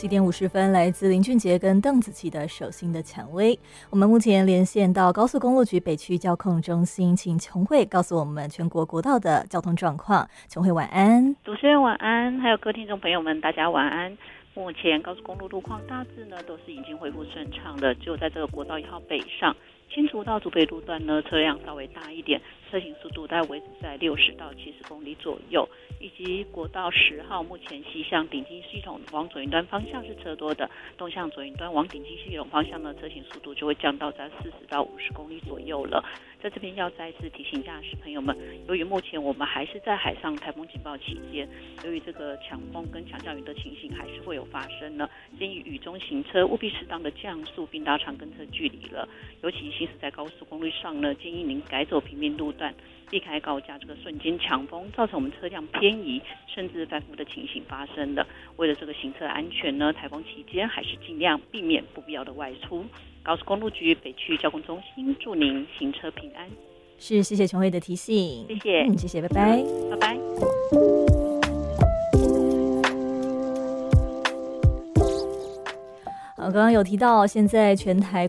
7点50分，来自林俊杰跟邓紫棋的手心的蔷薇。我们目前连线到高速公路局北区交控中心，请琼慧告诉我们全国国道的交通状况。琼慧晚安。 主持人晚安，还有各位听众朋友们大家晚安。目前高速公路路况大致呢都是已经恢复顺畅的，只有在这个国道1号北上新竹到竹北路段呢车辆稍微大一点，车行速度大概维持在60到70公里左右，以及国道10号目前西向顶金系统往左云端方向是车多的，东向左云端往顶金系统方向呢车行速度就会降到在40到50公里左右了。在这边要再次提醒驾驶朋友们，由于目前我们还是在海上台风警报期间，由于这个强风跟强降雨的情形还是会有发生呢，建议雨中行车务必适当的降速并拉长跟车距离了。尤其行驶在高速公路上呢，建议您改走平面路段，避开高架这个瞬间强风造成我们车辆偏移甚至翻覆的情形发生的。为了这个行车安全呢，台风期间还是尽量避免不必要的外出。高速公路局北区交通中心祝您行车平安。 是，谢谢琼慧的提醒。 谢谢， 谢谢，拜拜， 拜拜。 刚刚有提到，现在全台